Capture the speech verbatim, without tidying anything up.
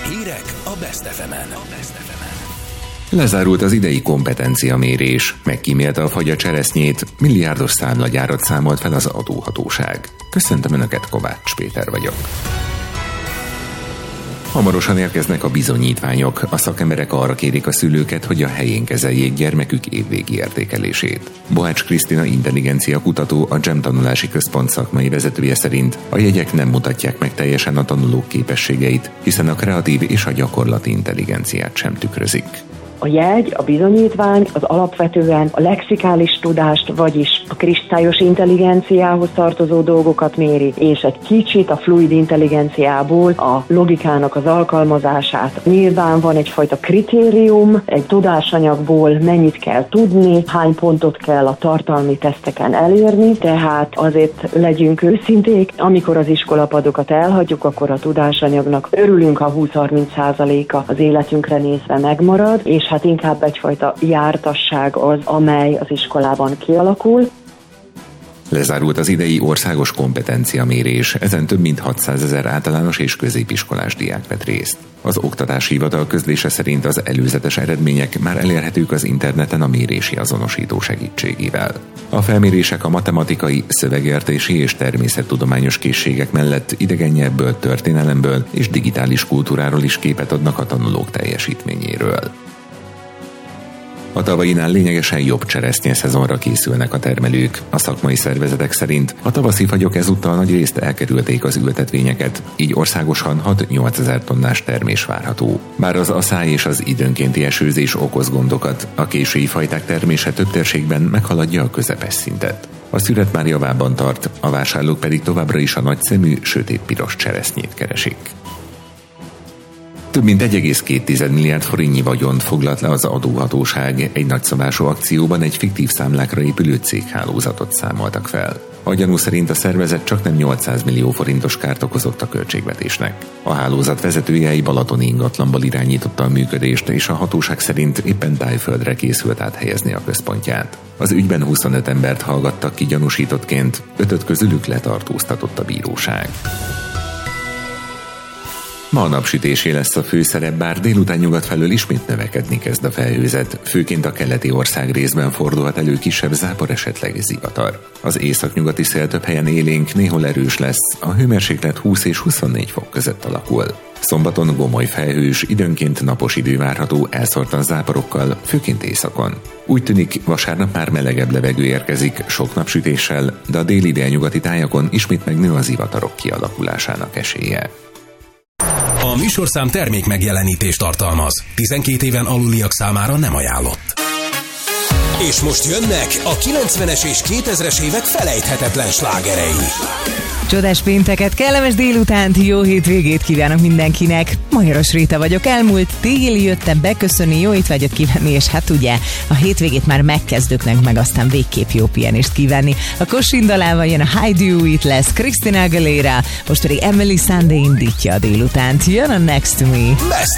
Hírek a Best ef emen. Lezárult az idei kompetenciamérés, megkímélte a fagya cseresznyét, milliárdos számlagyárat számolt fel az adóhatóság. Köszöntöm Önöket, Kovács Péter vagyok. Hamarosan érkeznek a bizonyítványok, a szakemberek arra kérik a szülőket, hogy a helyén kezeljék gyermekük évvégi értékelését. Bohács Krisztina intelligencia kutató, a dzsem Tanulási Központ szakmai vezetője szerint a jegyek nem mutatják meg teljesen a tanulók képességeit, hiszen a kreatív és a gyakorlati intelligenciát sem tükrözik. A jegy, a bizonyítvány az alapvetően a lexikális tudást, vagyis a kristályos intelligenciához tartozó dolgokat méri, és egy kicsit a fluid intelligenciából a logikának az alkalmazását. Nyilván van egyfajta kritérium, egy tudásanyagból mennyit kell tudni, hány pontot kell a tartalmi teszteken elérni, tehát azért legyünk őszinték, amikor az iskolapadokat elhagyjuk, akkor a tudásanyagnak örülünk, ha húsz-harminc százaléka az életünkre nézve megmarad, és hát inkább egyfajta jártasság az, amely az iskolában kialakul. Lezárult az idei országos kompetenciamérés, ezen több mint hatszázezer általános és középiskolás diák vett részt. Az Oktatási Hivatal közlése szerint az előzetes eredmények már elérhetők az interneten a mérési azonosító segítségével. A felmérések a matematikai, szövegértési és természettudományos készségek mellett idegennyelvből, történelemből és digitális kultúráról is képet adnak a tanulók teljesítményéről. A tavainál lényegesen jobb cseresznye szezonra készülnek a termelők. A szakmai szervezetek szerint a tavaszi fagyok ezúttal nagy részt elkerülték az ültetvényeket, így országosan hat-nyolcezer tonnás termés várható. Bár az aszály és az időnkénti esőzés okoz gondokat, a késői fajták termése több térségben meghaladja a közepes szintet. A szüret már javában tart, a vásárlók pedig továbbra is a nagyszemű, sötétpiros cseresznyét keresik. Több mint egy egész két milliárd forintnyi vagyont foglalt le az adóhatóság. Egy nagyszabású akcióban egy fiktív számlákra épülő céghálózatot számoltak fel. A gyanú szerint a szervezet csaknem nyolcszáz millió forintos kárt okozott a költségvetésnek. A hálózat vezetője egy balatoni ingatlanból irányította a működést, és a hatóság szerint éppen Tájföldre készült áthelyezni a központját. Az ügyben huszonöt embert hallgattak ki gyanúsítottként, ötöt közülük letartóztatott a bíróság. Ma a napsütésé lesz a főszerep, bár délután nyugat felől ismét növekedni kezd a felhőzet, főként a keleti ország részben fordulhat elő kisebb zápor, esetleg zivatar. Az északnyugati szél több helyen élénk, néhol erős lesz, a hőmérséklet húsz és huszonnégy fok között alakul. Szombaton gomoly felhős, időnként napos idő várható, elszórtan záporokkal, főként északon. Úgy tűnik, vasárnap már melegebb levegő érkezik, sok napsütéssel, de a déli délnyugati tájakon ismét megnő a zivatarok kialakulásának esélye. A műsorszám termék megjelenítést tartalmaz. tizenkét éven aluliak számára nem ajánlott. És most jönnek a kilencvenes és kétezres évek felejthetetlen slágerei. Csodás pénteket, kellemes délutánt, jó hétvégét kívánok mindenkinek. Majoros Réta vagyok, elmúlt téli jöttem beköszönni, jó étvágyat kívánni, és hát ugye a hétvégét már megkezdőknek, meg aztán végképp jó pihenést kívánni. A Kosin dalával jön a How Do You It lesz, Christina Aguilera, most pedig Emily Sandé indítja a délutánt. Jön a Next to Me. Best